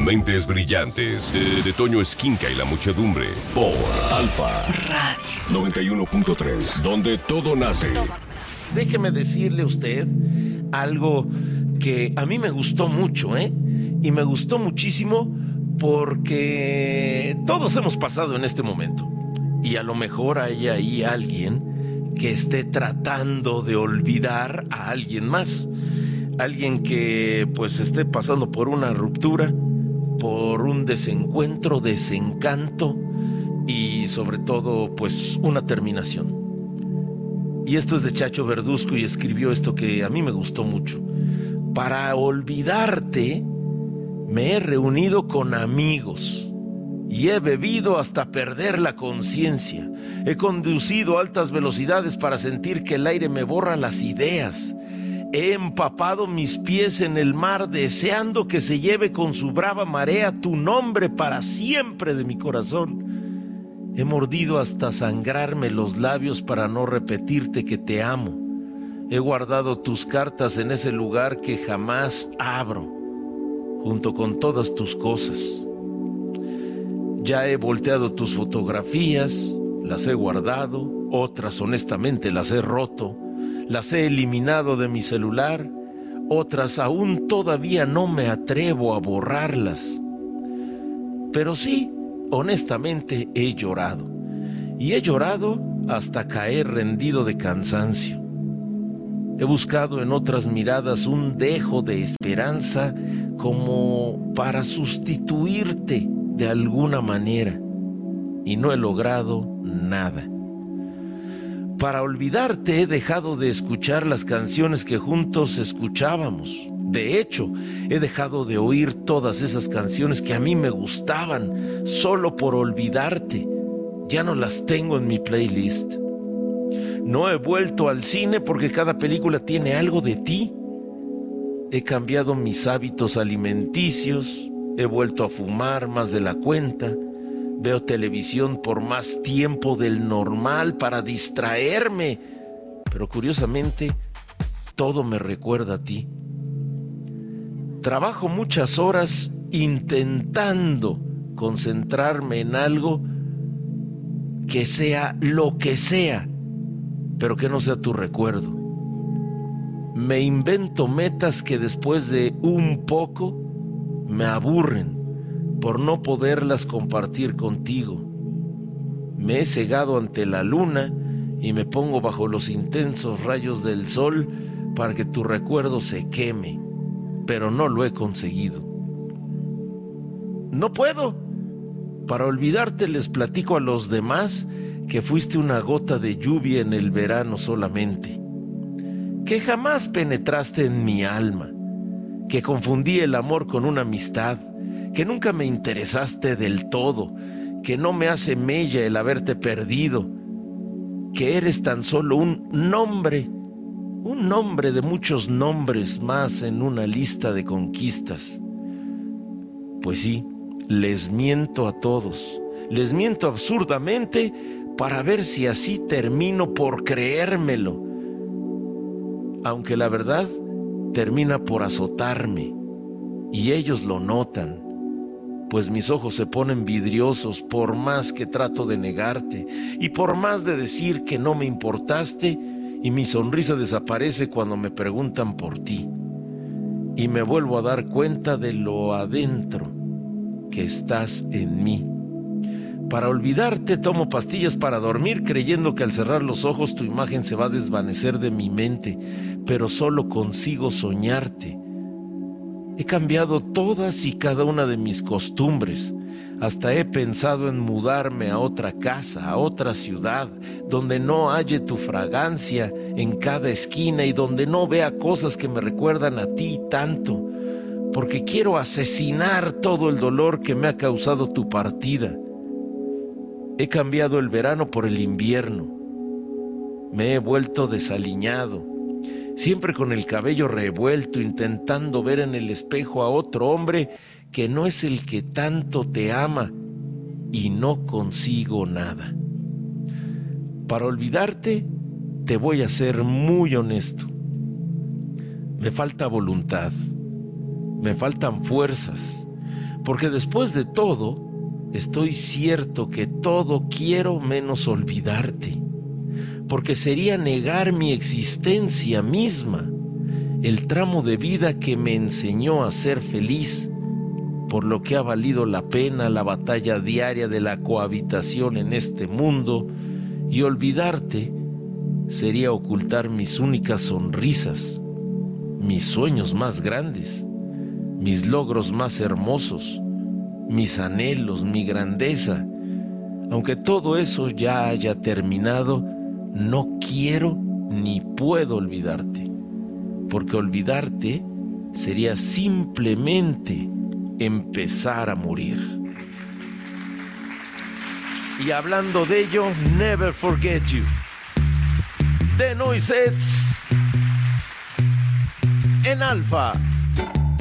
Mentes brillantes de Toño Esquinca y la muchedumbre por Alfa Radio 91.3, donde todo nace. Déjeme decirle a usted algo que a mí me gustó mucho, y me gustó muchísimo porque todos hemos pasado en este momento. Y a lo mejor hay ahí alguien que esté tratando de olvidar a alguien más. Alguien que pues esté pasando por una ruptura, por un desencuentro, desencanto y sobre todo pues una terminación. Y esto es de Chacho Verduzco y escribió esto que a mí me gustó mucho. Para olvidarte me he reunido con amigos y he bebido hasta perder la conciencia. He conducido a altas velocidades para sentir que el aire me borra las ideas. He empapado mis pies en el mar deseando que se lleve con su brava marea tu nombre para siempre de mi corazón. He mordido hasta sangrarme los labios para no repetirte que te amo. He guardado tus cartas en ese lugar que jamás abro, junto con todas tus cosas. Ya he volteado tus fotografías, las he guardado, otras honestamente las he roto. Las he eliminado de mi celular, otras aún todavía no me atrevo a borrarlas. Pero sí, honestamente he llorado. Y he llorado hasta caer rendido de cansancio. He buscado en otras miradas un dejo de esperanza como para sustituirte de alguna manera. Y no he logrado nada. Para olvidarte he dejado de escuchar las canciones que juntos escuchábamos. De hecho, he dejado de oír todas esas canciones que a mí me gustaban, solo por olvidarte. Ya no las tengo en mi playlist. No he vuelto al cine porque cada película tiene algo de ti. He cambiado mis hábitos alimenticios, he vuelto a fumar más de la cuenta. Veo televisión por más tiempo del normal para distraerme, pero curiosamente todo me recuerda a ti. Trabajo muchas horas intentando concentrarme en algo que sea lo que sea, pero que no sea tu recuerdo. Me invento metas que después de un poco me aburren por no poderlas compartir contigo. Me he cegado ante la luna y me pongo bajo los intensos rayos del sol para que tu recuerdo se queme, pero no lo he conseguido. No puedo. Para olvidarte les platico a los demás que fuiste una gota de lluvia en el verano solamente, que jamás penetraste en mi alma, que confundí el amor con una amistad, que nunca me interesaste del todo, que no me hace mella el haberte perdido, que eres tan solo un nombre de muchos nombres más en una lista de conquistas. Pues sí, les miento a todos, les miento absurdamente para ver si así termino por creérmelo, aunque la verdad termina por azotarme y ellos lo notan. Pues mis ojos se ponen vidriosos por más que trato de negarte y por más de decir que no me importaste, y mi sonrisa desaparece cuando me preguntan por ti y me vuelvo a dar cuenta de lo adentro que estás en mí. Para olvidarte tomo pastillas para dormir creyendo que al cerrar los ojos tu imagen se va a desvanecer de mi mente, pero solo consigo soñarte. He cambiado todas y cada una de mis costumbres. Hasta he pensado en mudarme a otra casa, a otra ciudad, donde no halle tu fragancia en cada esquina y donde no vea cosas que me recuerdan a ti tanto, porque quiero asesinar todo el dolor que me ha causado tu partida. He cambiado el verano por el invierno. Me he vuelto desaliñado, siempre con el cabello revuelto, intentando ver en el espejo a otro hombre que no es el que tanto te ama, y no consigo nada. Para olvidarte, te voy a ser muy honesto. Me falta voluntad, me faltan fuerzas, Porque después de todo, estoy cierto que todo quiero menos olvidarte, porque sería negar mi existencia misma, el tramo de vida que me enseñó a ser feliz, por lo que ha valido la pena la batalla diaria de la cohabitación en este mundo, y olvidarte sería ocultar mis únicas sonrisas, mis sueños más grandes, mis logros más hermosos, mis anhelos, mi grandeza. Aunque todo eso ya haya terminado, no quiero ni puedo olvidarte, porque olvidarte sería simplemente empezar a morir. Y hablando de ello, Never Forget You, de Noisettes, en Alfa